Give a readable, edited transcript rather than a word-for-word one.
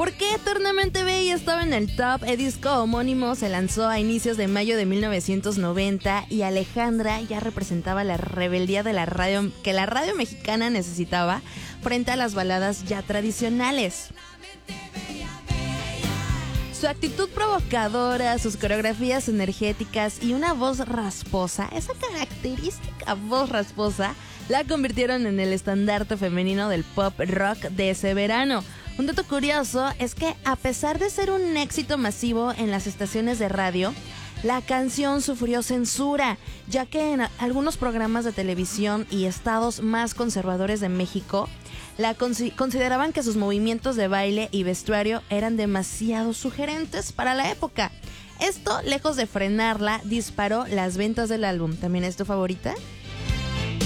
¿Por qué Eternamente Bella estaba en el top? El disco homónimo se lanzó a inicios de mayo de 1990 y Alejandra ya representaba la rebeldía de la radio que la radio mexicana necesitaba frente a las baladas ya tradicionales. Su actitud provocadora, sus coreografías energéticas y una voz rasposa, esa característica voz rasposa, la convirtieron en el estandarte femenino del pop rock de ese verano. Un dato curioso es que a pesar de ser un éxito masivo en las estaciones de radio, la canción sufrió censura, ya que en algunos programas de televisión y estados más conservadores de México consideraban que sus movimientos de baile y vestuario eran demasiado sugerentes para la época. Esto, lejos de frenarla, disparó las ventas del álbum. ¿También es tu favorita?